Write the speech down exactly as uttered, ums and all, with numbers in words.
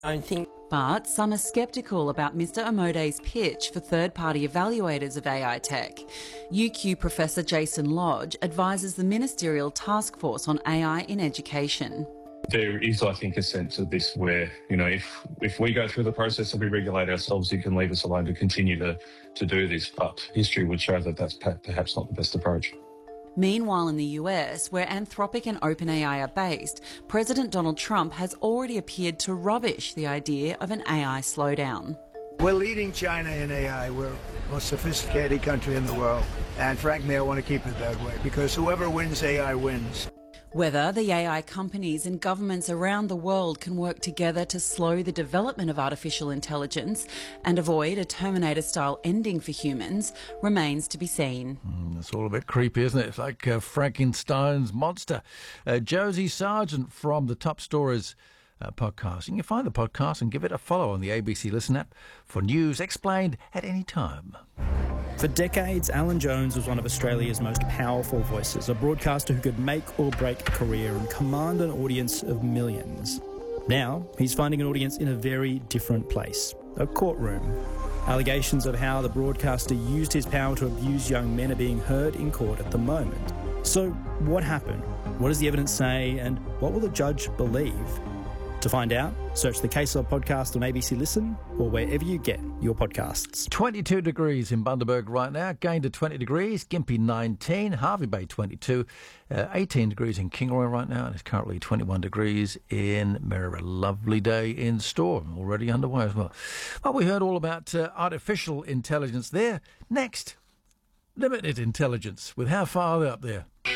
I don't think. But some are sceptical about Mister Omode's pitch for third-party evaluators of A I tech. U Q Professor Jason Lodge advises the Ministerial Task Force on A I in Education. There is, I think, a sense of this where, you know, if if we go through the process and we regulate ourselves, you can leave us alone to continue to, to do this. But history would show that that's perhaps not the best approach. Meanwhile, in the U S, where Anthropic and OpenAI are based, President Donald Trump has already appeared to rubbish the idea of an A I slowdown. We're leading China in A I. We're the most sophisticated country in the world. And frankly, I want to keep it that way because whoever wins A I wins. Whether the A I companies and governments around the world can work together to slow the development of artificial intelligence and avoid a Terminator-style ending for humans remains to be seen. Mm, it's all a bit creepy, isn't it? It's like uh, Frankenstein's monster. Uh, Josie Sargent from the Top Stories uh, podcast. You can find the podcast and give it a follow on the A B C Listen app for news explained at any time. For decades, Alan Jones was one of Australia's most powerful voices, a broadcaster who could make or break a career and command an audience of millions. Now, he's finding an audience in a very different place, a courtroom. Allegations of how the broadcaster used his power to abuse young men are being heard in court at the moment. So, what happened? What does the evidence say? And what will the judge believe? To find out, search the Case Law podcast on A B C Listen or wherever you get your podcasts. twenty-two degrees in Bundaberg right now, gained to twenty degrees, Gympie nineteen, Hervey Bay twenty-two, uh, eighteen degrees in Kingaroy right now, and it's currently twenty-one degrees in Merriwa. Lovely day in store, already underway as well. Well, we heard all about uh, artificial intelligence there. Next, limited intelligence, with how far are they up there?